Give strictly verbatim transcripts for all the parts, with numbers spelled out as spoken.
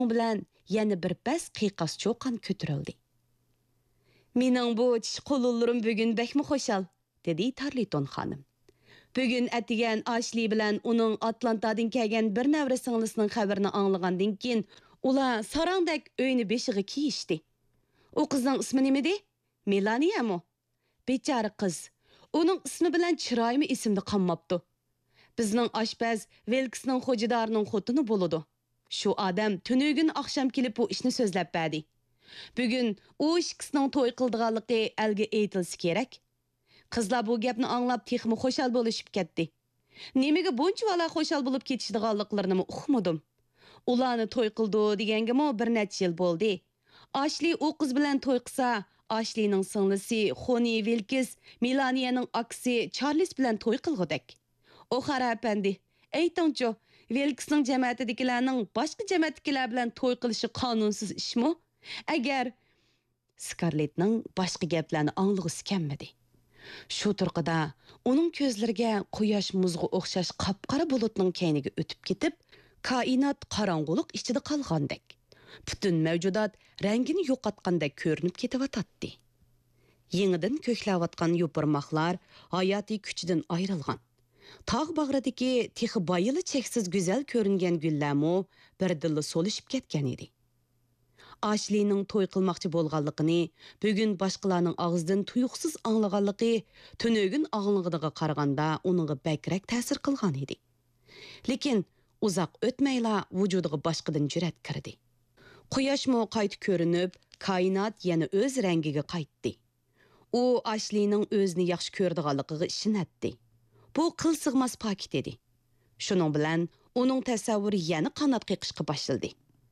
bilan yana bir bas qiqas cho'qan ko'tarildi. Mening bu tish qo'llarim bugun bekmi xo'shal, dedi Tarliton xonim. Bugun atigan Ashli bilan uning Atlantadan kelgan bir navra singlisining xabarini anglagandan keyin ular sarangdak uyni beshiga kiyishdi. O qizning ismi nima edi? Melaniyami? Bechora qiz. Uning ismi bilan chiroyimi esimda qolmabdi. Bizning oshpaz Velksning xo'jadorining xotini bo'ladi. Shu odam tunugun oqshom kelib bu ishni so'zlab berdi. Bugun u ikkisining to'y qildiganligi elga aytilsa kerak. Qizlar bu gapni anglab texmi xo'shal bo'lishib ketdi. Nimaga buncha vala xo'shal bo'lib ketishdiganliklarini uqmadim. Ularni to'y qildi deganga bir necha yil bo'ldi. Ashli u qiz bilan to'y qilsa, Ashlining singlisi Xoni Vilkis Melaniyaning aksi Charles bilan to'y qilg'udak. O xara apandi, aytingchi, Vilkisning jamoatidagilarning boshqa jamoatdagilar bilan to'y qilishi qonunsiz ishmi? Agar Scarlettning boshqa gaplarni anglag'isi kelmadi. Shu turqida uning ko'zlariga quyosh muzg'i o'xshash qapqara bulutning keyniga o'tib ketib, koinot qorong'ulik ichida qolgandek. Butun mavjudot rangini yo'qotgandek ko'rinib ketavatdi. Yangidan ko'klayotgan yopirmoqlar hayotiy kuchidan ayrilgan. Tog' bag'ridagi texi bayili cheksiz go'zal ko'ringan gullarmo birdilla so'lishib ketgan edi. Ashlining to'y qilmoqchi bo'lganligini bugun boshqalarning og'zidan tuyuqsiz anglaganligi tunugin og'lig'iga qaraganda uningga bakrak ta'sir qilgan edi. Lekin uzoq o'tmayla vujudiga boshqadan jur'at kirdi. Quyoshmo qaytib ko'rinib, koinot yana o'z rangiga qaytdi. U Ashlining o'zini yaxshi ko'rdiganligiga ishonatdi. Bu qil sig'mas paket edi. Shuning bilan uning tasavvuri yana qanot qiqishga boshladi.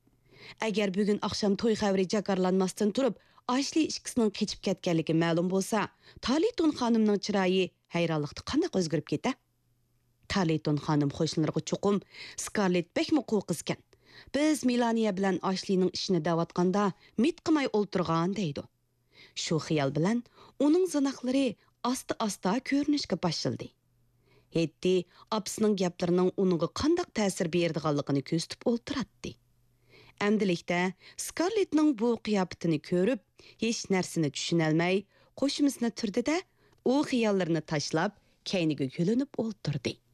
Agar bugun oqshom to'y xabari jakarlanmasdan turib, Ashli ikkisining qechib ketganligi ma'lum bo'lsa, Tarliton xonimning chiroyi hayronlikda qanday o'zgarib ketdi? Tarliton xonim qo'shnilarga cho'qim Scarlett bekmi qo'qizgan. Biz Melaniya bilan Ashlining ishini davatganda mit qilmay o'ltirgan deydi. Shu xiyol bilan uning zanoqlari asta-asta ko'rinishga boshladi. Hetti apsining gaplarining uningga qanday ta'sir berdiganligini ko'zitib o'ltiratdi. Әмділікті Scarlett'ning bu qiyofatini ko'rib, hech narsani tushunolmay, qo'shimizini turdi-da, u xiyollarni tashlab, keyniga yo'linib o'ltirdi.